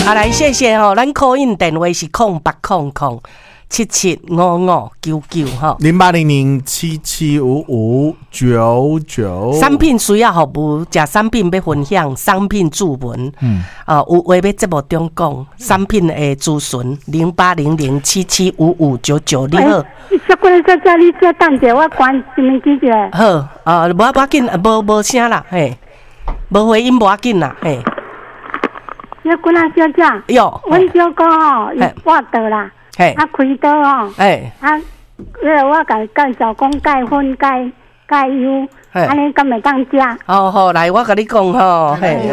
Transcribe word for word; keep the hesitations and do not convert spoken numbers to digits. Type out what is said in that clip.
好来，谢谢吼、哦，咱 call in 电话是空八空空七七五五九九哈， 零八零零七七五五九九。 产品需要服务，假产品要分享，商品注文，嗯，啊，有话要节目中讲，产品的咨询零八零零七七五五九九，你好。 小姑在这里再等者，我关什么机者？ 好，啊，无要紧，无无声啦，嘿，无回音无要紧啦，嘿。 小姑仔小姐， 哟， 阮小哥哦，伊挂倒啦。 嘿， 啊，开刀哦， 哎， 啊，迄我甲伊介绍讲钙粉、钙钙油，安尼敢会当食？ 好好，来，我甲你讲吼，嘿。